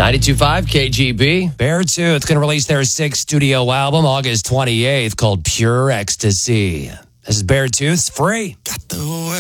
92.5 KGB. Beartooth going to release their 6th studio album August 28th called Pure Ecstasy. This is Beartooth's Free. Got the